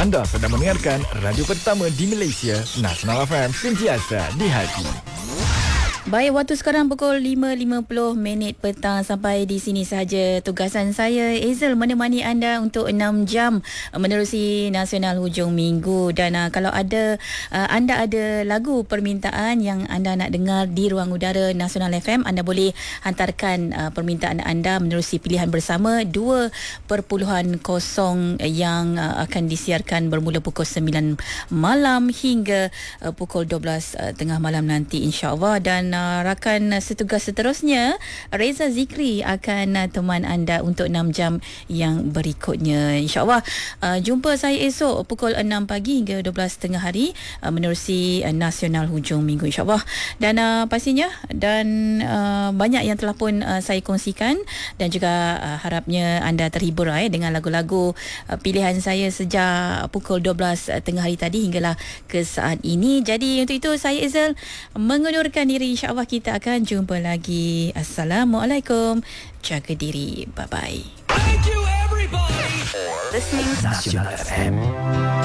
Anda sedang mendengarkan radio pertama di Malaysia, Nasional FM, sentiasa di hati. Baik, waktu sekarang pukul 5.50 petang. Sampai di sini sahaja tugasan saya, Hazel, menemani anda untuk 6 jam menerusi Nasional Hujung Minggu. Dan kalau ada anda ada lagu permintaan yang anda nak dengar di ruang udara Nasional FM, anda boleh hantarkan permintaan anda menerusi pilihan bersama 2.0 yang akan disiarkan bermula pukul 9 malam hingga pukul 12 tengah malam nanti, insya-Allah. Dan rakan setugas seterusnya, Reza Zikri, akan teman anda untuk 6 jam yang berikutnya, insya-Allah. Jumpa saya esok pukul 6 pagi hingga 12 tengah hari menerusi Nasional Hujung Minggu, insya-Allah. Dan pastinya banyak yang telah pun saya kongsikan, dan juga harapnya anda terhibur dengan lagu-lagu pilihan saya sejak pukul 12 tengah hari tadi hinggalah ke saat ini. Jadi untuk itu saya Hazel mengundurkan diri, insya-Allah kita akan jumpa lagi. Assalamualaikum. Jaga diri. Bye-bye. Thank you everybody for listening to Nasional FM.